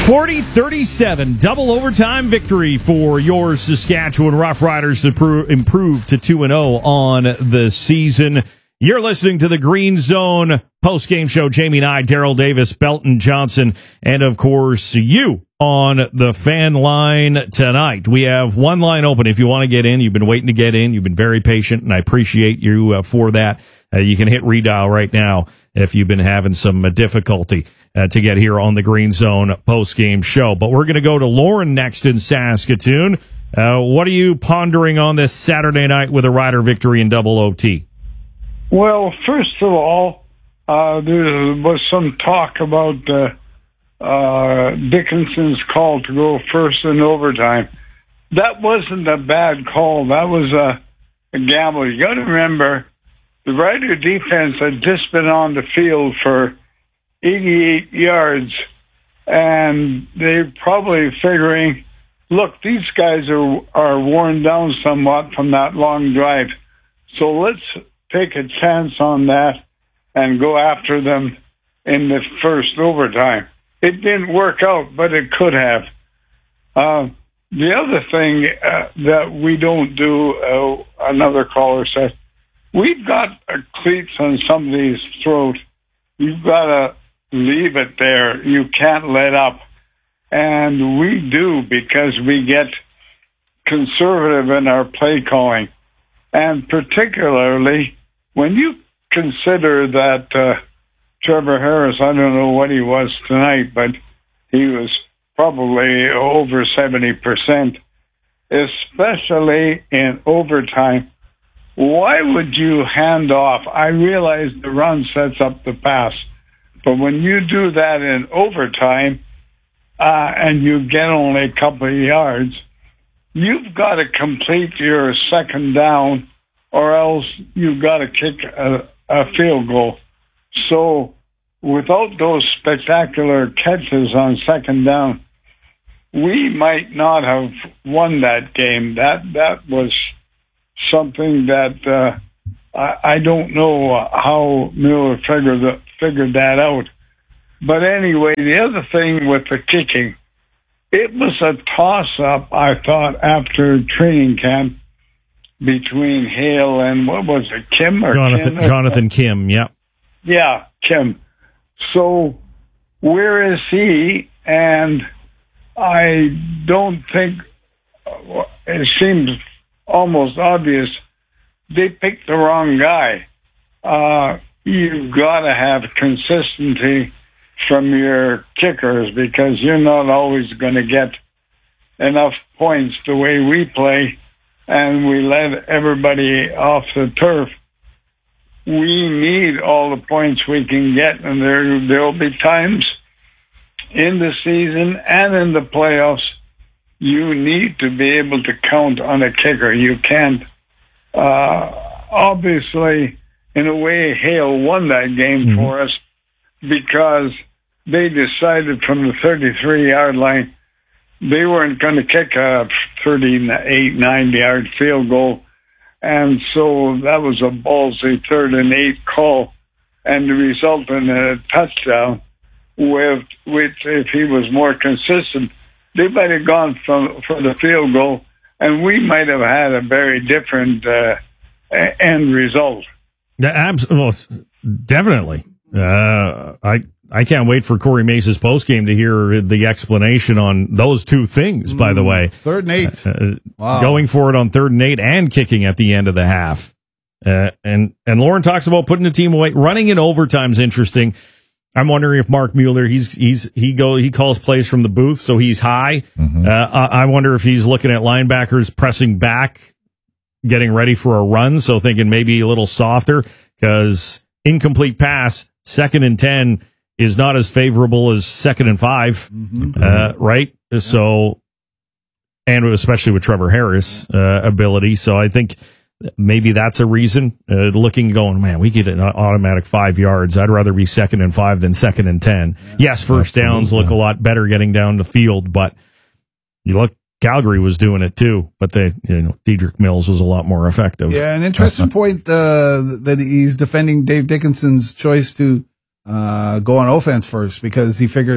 40-37, double overtime victory for your Saskatchewan Roughriders to improve to 2-0 on the season. You're listening to the Green Zone post-game show. Jamie and I, Daryl Davis, Belton Johnson, and of course you on the fan line tonight. We have one line open if you want to get in. You've been waiting to get in. You've been very patient, and I appreciate you for that. You can hit redial right now if you've been having some difficulty to get here on the Green Zone post-game show. But we're going to go to Lauren next in Saskatoon. What are you pondering on this Saturday night with a Rider victory in double OT? Well, first of all, there was some talk about Dickinson's call to go first in overtime. That wasn't a bad call. That was a gamble. You got to remember, the Rider defense had just been on the field for 88 yards, and they're probably figuring, look, these guys are worn down somewhat from that long drive, so let's take a chance on that and go after them in the first overtime. It didn't work out, but it could have. The other thing that we don't do, another caller said, we've got cleats on somebody's throat. You've got to leave it there. You can't let up. And we do, because we get conservative in our play calling. And particularly when you consider that Trevor Harris, I don't know what he was tonight, but he was probably over 70%, especially in overtime. Why would you hand off? I realize the run sets up the pass, but when you do that in overtime and you get only a couple of yards, you've got to complete your second down, or else you've got to kick a field goal. So without those spectacular catches on second down, we might not have won that game. That was something that I don't know how Miller figured that out. But anyway, the other thing with the kicking, it was a toss-up, I thought, after training camp between Hale and, what was it, Kim? Or Jonathan Kim, yeah. Yeah, Kim. So where is he? And I don't think, it seems almost obvious, they picked the wrong guy. You've got to have consistency from your kickers, because you're not always going to get enough points the way we play, and we let everybody off the turf. We need all the points we can get, and there'll be times in the season and in the playoffs you need to be able to count on a kicker. You can't. Obviously, in a way, Hale won that game for us, because they decided from the 33-yard line they weren't going to kick a 38, 9-yard field goal. And so that was a ballsy 3rd and 8 call, and the result in a touchdown, which if he was more consistent, they might have gone for the field goal, and we might have had a very different end result. Yeah, definitely. I can't wait for Corey Mace's postgame to hear the explanation on those two things, by the way. 3rd and 8. Wow. Going for it on 3rd and 8 and kicking at the end of the half. And Lauren talks about putting the team away. Running in overtime is interesting. I'm wondering if Mark Mueller, he calls plays from the booth, so he's high. I wonder if he's looking at linebackers pressing back, getting ready for a run, so thinking maybe a little softer, because incomplete pass, 2nd and 10, is not as favorable as 2nd and 5, right? Yeah. So, and especially with Trevor Harris' ability. So I think maybe that's a reason. Going, man, we get an automatic 5 yards. I'd rather be 2nd and 5 than 2nd and 10. Yeah. Yes, first downs look a lot better getting down the field, but you look, Calgary was doing it too, but Dedrick Mills was a lot more effective. Yeah, an interesting point that he's defending Dave Dickinson's choice to go on offense first, because he figured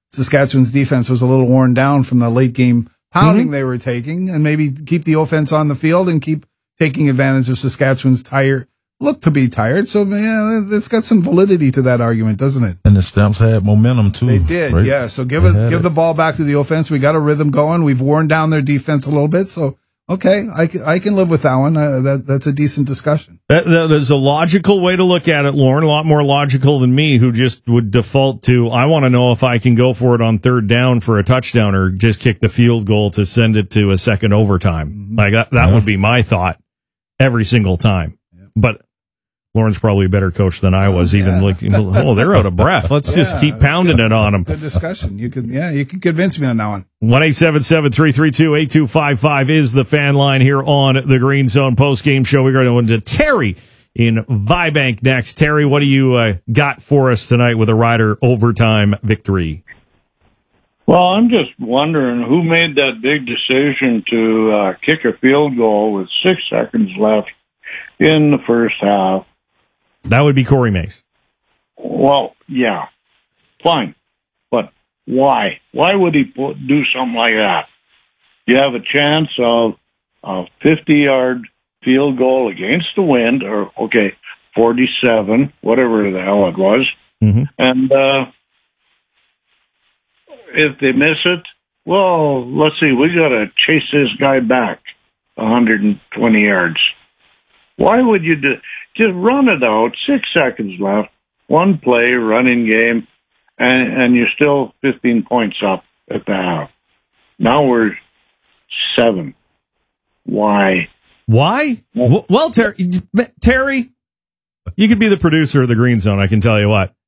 Saskatchewan's defense was a little worn down from the late game pounding they were taking, and maybe keep the offense on the field and keep taking advantage of Saskatchewan's look to be tired. So, yeah, it's got some validity to that argument, doesn't it? And the Stamps had momentum, too. They did, right? Yeah. So give the ball back to the offense. We got a rhythm going. We've worn down their defense a little bit. So, okay, I can live with that one. That's a decent discussion. There's a logical way to look at it, Lauren, a lot more logical than me, who just would default to, I want to know if I can go for it on third down for a touchdown or just kick the field goal to send it to a second overtime. Like that would be my thought every single time. But Lauren's probably a better coach than I was. They're out of breath. Let's just keep pounding it on them. Good discussion. You could convince me on that one. 1-877-332-8255 is the fan line here on the Green Zone post-game show. We're going to Terry in Vibank next. Terry, what do you got for us tonight with a Rider overtime victory? Well, I'm just wondering who made that big decision to kick a field goal with 6 seconds left in the first half. That would be Corey Mace. Well, yeah, fine. But why? Why would he do something like that? You have a chance of a 50-yard field goal against the wind, 47, whatever the hell it was. Mm-hmm. And if they miss it, well, let's see, we got to chase this guy back 120 yards. Why would you just run it out? 6 seconds left, one play, running game, and you're still 15 points up at the half. Now we're 7. Why? Why? Well, Terry, you could be the producer of the Green Zone, I can tell you what.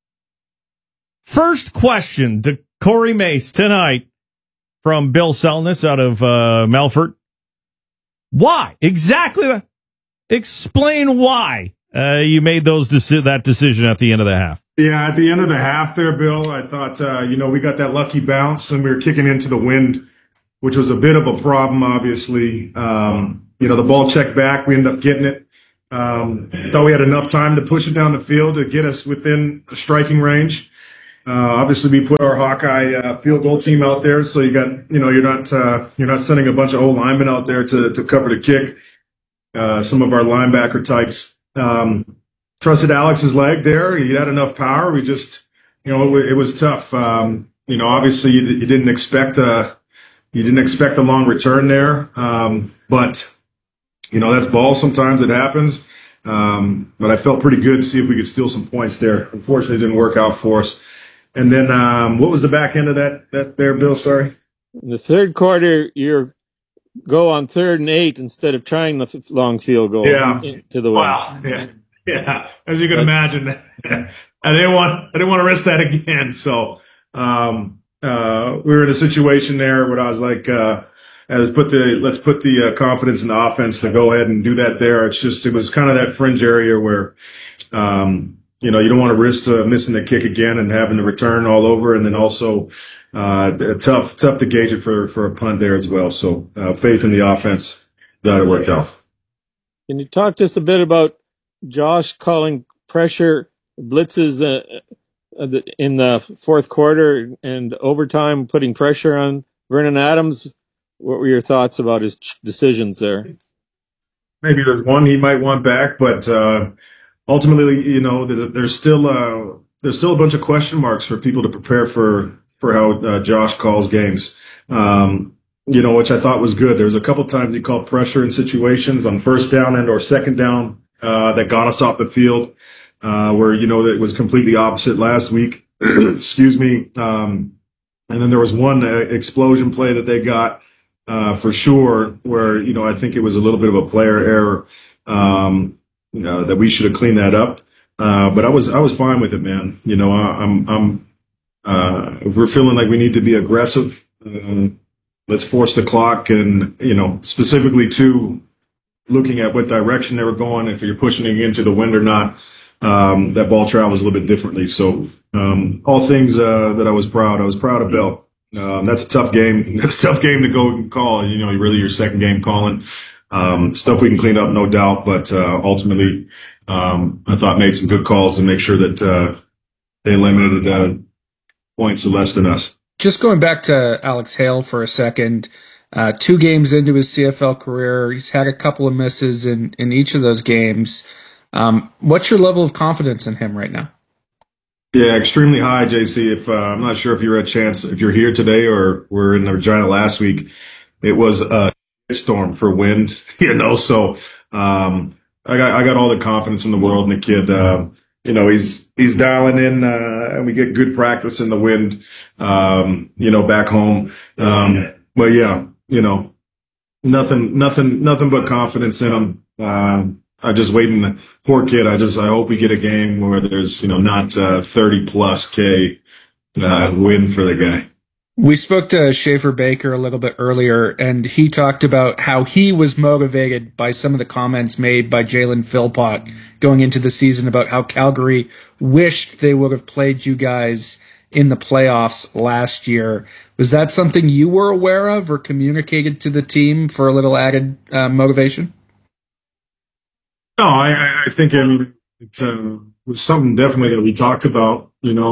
First question to Corey Mace tonight from Bill Selness out of Melfort. Why? Exactly that. Explain why you made that decision at the end of the half. Yeah, at the end of the half there, Bill, I thought, we got that lucky bounce and we were kicking into the wind, which was a bit of a problem, obviously. The ball checked back. We ended up getting it. Thought we had enough time to push it down the field to get us within striking range. Obviously, we put our Hawkeye field goal team out there, so you got, you're not sending a bunch of old linemen out there to cover the kick. Some of our linebacker types trusted Alex's leg there. He had enough power. We just, it was tough. Obviously you didn't expect a long return there. But that's ball. Sometimes it happens. But I felt pretty good to see if we could steal some points there. Unfortunately, it didn't work out for us. And then, what was the back end of that there, Bill? Sorry. In the third quarter, you're go on 3rd and 8 instead of trying the long field goal. Yeah. To the wind. Wow. Yeah. As you can imagine, I didn't want to risk that again. So, we were in a situation there where I was like, let's put the confidence in the offense to go ahead and do that there. It was kind of that fringe area where, you don't want to risk missing the kick again and having to return all over. And then also, tough to gauge it for a punt there as well. So, faith in the offense, that it worked out. Can you talk just a bit about Josh calling pressure blitzes in the fourth quarter and overtime, putting pressure on Vernon Adams? What were your thoughts about his decisions there? Maybe there's one he might want back, but ultimately, there's still a bunch of question marks for people to prepare for how Josh calls games. Which I thought was good. There's a couple times he called pressure in situations on first down and or second down that got us off the field, where that was completely opposite last week. Excuse me. And then there was one explosion play that they got for sure, where I think it was a little bit of a player error. That we should have cleaned that up. But I was fine with it, man. If we're feeling like we need to be aggressive, let's force the clock, and specifically to looking at what direction they were going, if you're pushing it into the wind or not. That ball travels a little bit differently. So all things that I was proud of Bill. That's a tough game. That's a tough game to go and call. Really your second game calling. Stuff we can clean up, no doubt. But ultimately, I thought made some good calls to make sure that they eliminated points less than us. Just going back to Alex Hale for a second, 2 games into his CFL career, he's had a couple of misses in each of those games. What's your level of confidence in him right now? Yeah, extremely high, JC. If I'm not sure if if you're here today or were in Regina last week, it was a storm for wind, so I got all the confidence in the world in the kid. He's dialing in, and we get good practice in the wind, back home. But yeah, nothing but confidence in him. I'm just waiting. Poor kid. I hope we get a game where there's, not 30 plus K win for the guy. We spoke to Schaefer Baker a little bit earlier, and he talked about how he was motivated by some of the comments made by Jalen Philpott going into the season about how Calgary wished they would have played you guys in the playoffs last year. Was that something you were aware of or communicated to the team for a little added motivation? No, I think it was something definitely that we talked about.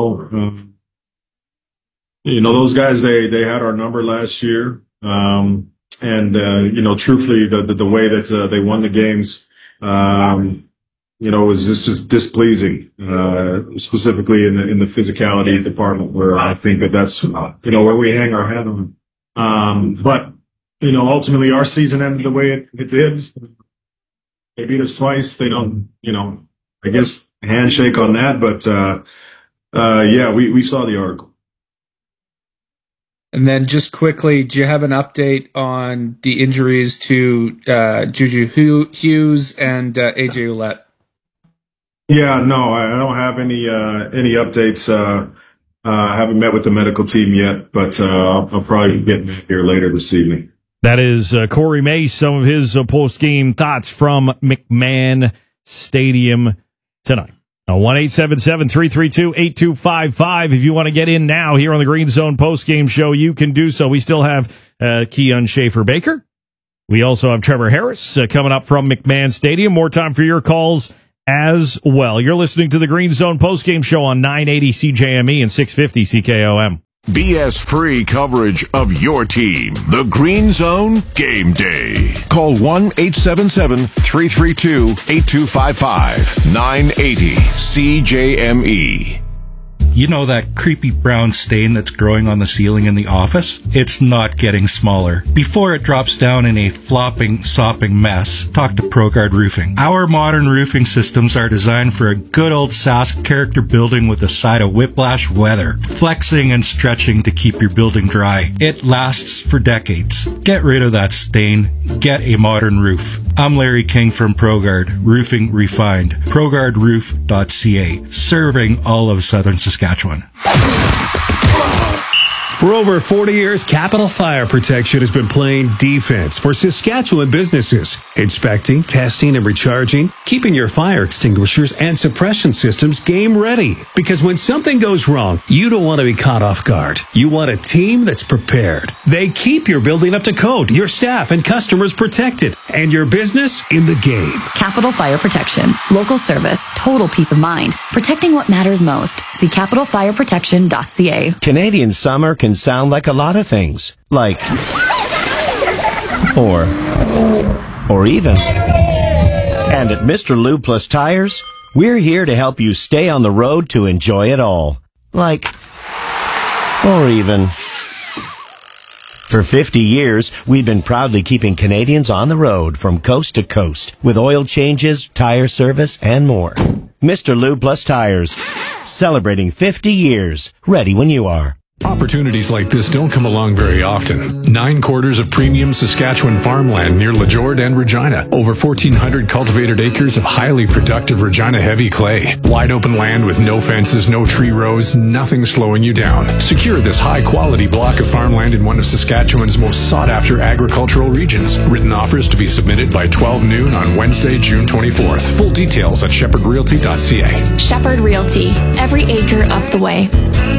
Those guys they had our number last year, and truthfully, the way that they won the games, was just displeasing, specifically in the physicality department, where I think that's where we hang our hat on. But ultimately, our season ended the way it did. They beat us twice. They don't, I guess handshake on that. But we saw the article. And then just quickly, do you have an update on the injuries to Juju Hughes and AJ Ouellette? Yeah, no, I don't have any updates. I haven't met with the medical team yet, but I'll probably get here later this evening. That is Corey Mace, some of his post-game thoughts from McMahon Stadium tonight. 1-877-332-8255. If you want to get in now here on the Green Zone post-game show, you can do so. We still have Keon Schaefer Baker. We also have Trevor Harris coming up from McMahon Stadium. More time for your calls as well. You're listening to the Green Zone post-game show on 980 CJME and 650 CKOM. BS-free coverage of your team. The Green Zone Game Day. Call 1-877-332-8255. 980 CJME. You know that creepy brown stain that's growing on the ceiling in the office? It's not getting smaller. Before it drops down in a flopping, sopping mess, talk to ProGuard Roofing. Our modern roofing systems are designed for a good old Sask character building with a side of whiplash weather, flexing and stretching to keep your building dry. It lasts for decades. Get rid of that stain. Get a modern roof. I'm Larry King from ProGuard Roofing Refined. ProGuardRoof.ca. Serving all of Southern Saskatchewan. For over 40 years, Capital Fire Protection has been playing defense for Saskatchewan businesses, inspecting, testing, and recharging, keeping your fire extinguishers and suppression systems game ready. Because when something goes wrong, you don't want to be caught off guard. You want a team that's prepared. They keep your building up to code, your staff and customers protected, and your business in the game. Capital Fire Protection. Local service. Total peace of mind. Protecting what matters most. See capitalfireprotection.ca. Canadian summer can sound like a lot of things. Like, or even. And at Mr. Lube Plus Tires, we're here to help you stay on the road to enjoy it all. Like, or even. For 50 years, we've been proudly keeping Canadians on the road from coast to coast with oil changes, tire service, and more. Mr. Lube Plus Tires, celebrating 50 years, ready when you are. Opportunities like this don't come along very often. 9 quarters of premium Saskatchewan farmland near LaJord and Regina. Over 1,400 cultivated acres of highly productive Regina heavy clay. Wide open land with no fences, no tree rows, nothing slowing you down. Secure this high quality block of farmland in one of Saskatchewan's most sought after agricultural regions. Written offers to be submitted by 12 noon on Wednesday, June 24th. Full details at shepherdrealty.ca. Shepherd Realty. Every acre of the way.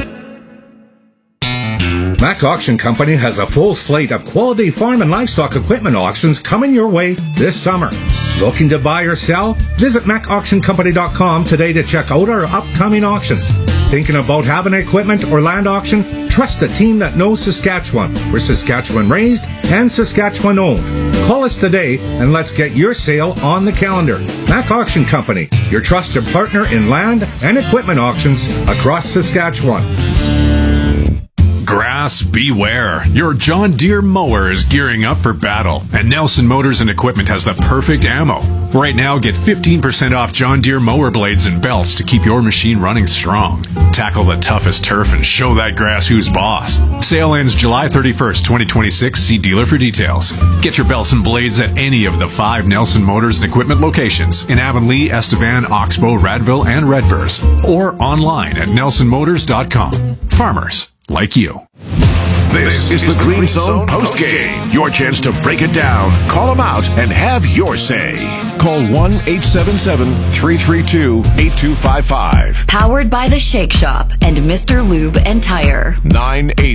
Mac Auction Company has a full slate of quality farm and livestock equipment auctions coming your way this summer. Looking to buy or sell? Visit MacAuctionCompany.com today to check out our upcoming auctions. Thinking about having an equipment or land auction? Trust a team that knows Saskatchewan. We're Saskatchewan raised and Saskatchewan owned. Call us today and let's get your sale on the calendar. Mac Auction Company, your trusted partner in land and equipment auctions across Saskatchewan. Grass, beware. Your John Deere mower is gearing up for battle, and Nelson Motors and Equipment has the perfect ammo. Right now, get 15% off John Deere mower blades and belts to keep your machine running strong. Tackle the toughest turf and show that grass who's boss. Sale ends July 31st, 2026. See dealer for details. Get your belts and blades at any of the 5 Nelson Motors and Equipment locations in Avonlea, Estevan, Oxbow, Radville, and Redvers, or online at nelsonmotors.com. Farmers like you. This is the Green Zone postgame. Your chance to break it down, call them out, and have your say. Call 1-877-332-8255. Powered by The Shake Shop and Mr. Lube and Tire. 980